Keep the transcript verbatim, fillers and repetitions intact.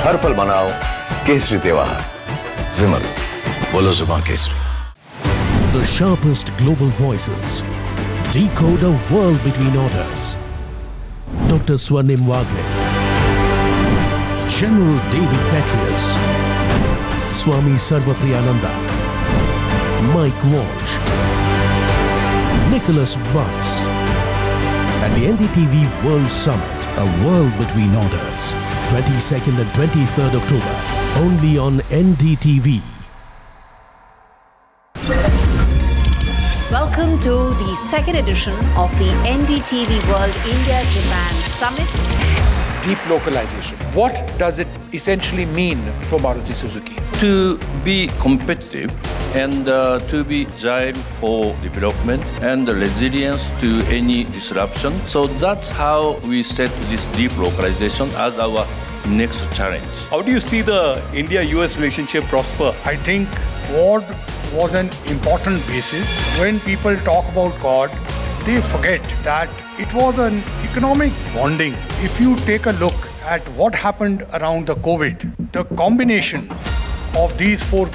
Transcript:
हर पल मनाओ केसरी त्योहार। विमल, बोलो जुबान Kesari. The sharpest global voices decode a world between orders. Doctor Swarnim Wagle, General David Petraeus, Swami Sarvapriyananda, Mike Walsh, Nicholas Butts, at the N D T V World Summit, a world between orders, twenty-second and twenty-third October, only on N D T V. Welcome to the second edition of the N D T V World India-Japan Summit. Deep localization. What does it essentially mean for Maruti Suzuki? To be competitive and uh, to be agile for development and resilience to any disruption. So that's how we set this deep localization as our next challenge. How do you see the India-U S relationship prosper? I think Ford was an important basis. When people talk about God, they forget that it was an economic bonding. If you take a look at what happened around the COVID, the combination of these four